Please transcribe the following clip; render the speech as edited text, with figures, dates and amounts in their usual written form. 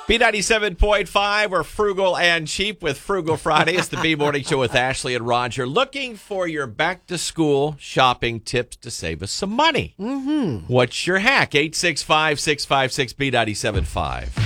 B97.5, we're frugal and cheap with Frugal Friday. It's the B Morning Show with Ashley and Roger. Looking for your back-to-school shopping tips to save us some money. What's your hack? 865-656-B975.